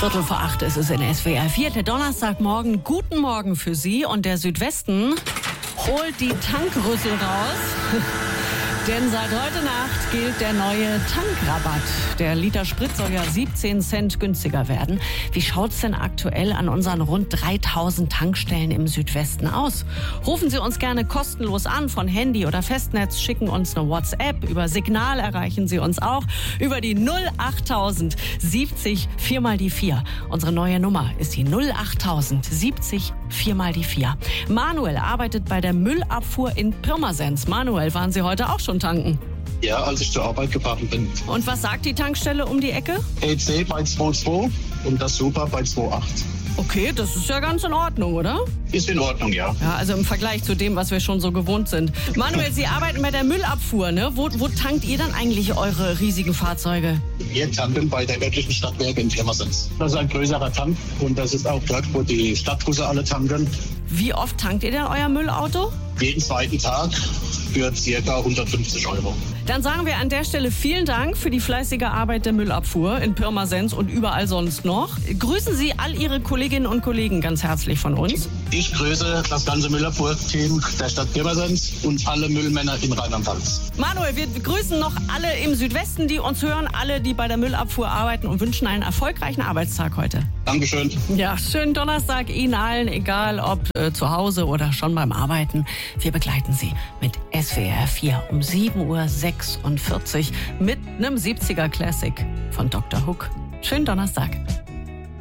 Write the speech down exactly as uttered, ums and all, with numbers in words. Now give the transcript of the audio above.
Viertel vor acht ist es in S W R vier. Der Donnerstagmorgen. Guten Morgen für Sie. Und der Südwesten holt die Tankrüssel raus. Denn seit heute Nacht gilt der neue Tankrabatt. Der Liter Sprit soll ja siebzehn Cent günstiger werden. Wie schaut's denn aktuell an unseren rund dreitausend Tankstellen im Südwesten aus? Rufen Sie uns gerne kostenlos an von Handy oder Festnetz, schicken uns eine WhatsApp. Über Signal erreichen Sie uns auch. Über die null achttausend siebzig vier mal die vier. Unsere neue Nummer ist die null achttausend siebzig vier mal die vier. Manuel arbeitet bei der Müllabfuhr in Pirmasens. Manuel, waren Sie heute auch schon tanken? Ja, als ich zur Arbeit gefahren bin. Und was sagt die Tankstelle um die Ecke? E C bei zwei Komma zwei und das Super bei zwei Komma acht. Okay, das ist ja ganz in Ordnung, oder? Ist in Ordnung, ja. Ja, also im Vergleich zu dem, was wir schon so gewohnt sind. Manuel, Sie arbeiten bei der Müllabfuhr, ne? Wo, wo tankt ihr dann eigentlich eure riesigen Fahrzeuge? Wir tanken bei der örtlichen Stadtwerke in Pirmasens. Das ist ein größerer Tank und das ist auch dort, wo die Stadtbusse alle tanken. Wie oft tankt ihr denn euer Müllauto? Jeden zweiten Tag für ca. hundertfünfzig Euro. Dann sagen wir an der Stelle vielen Dank für die fleißige Arbeit der Müllabfuhr in Pirmasens und überall sonst noch. Grüßen Sie all Ihre Kolleginnen und Kollegen ganz herzlich von uns. Ich grüße das ganze Müllabfuhr-Team der Stadt Pirmasens und alle Müllmänner in Rheinland-Pfalz. Manuel, wir grüßen noch alle im Südwesten, die uns hören, alle, die bei der Müllabfuhr arbeiten und wünschen einen erfolgreichen Arbeitstag heute. Dankeschön. Ja, schönen Donnerstag Ihnen allen, egal ob äh, zu Hause oder schon beim Arbeiten. Wir begleiten Sie mit S W R vier um sieben Uhr sechsundvierzig mit einem siebziger Classic von Doktor Hook. Schönen Donnerstag.